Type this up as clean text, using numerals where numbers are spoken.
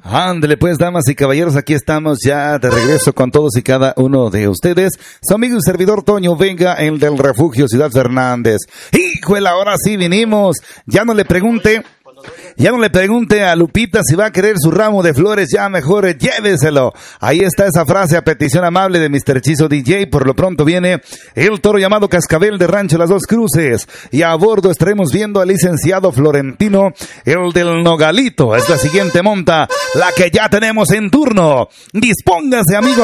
Ándale pues, damas y caballeros, aquí estamos ya de regreso con todos y cada uno de ustedes. Su amigo y servidor Toño Vega, el del Refugio Ciudad Fernández. ¡Híjole, ahora sí vinimos! Ya no le pregunte a Lupita si va a querer su ramo de flores, ya mejor lléveselo. Ahí está esa frase a petición amable de Mr. Chizo DJ. Por lo pronto viene el toro llamado Cascabel de Rancho Las Dos Cruces. Y a bordo estaremos viendo al licenciado Florentino, el del Nogalito. Es la siguiente monta, la que ya tenemos en turno. Dispóngase, amigos.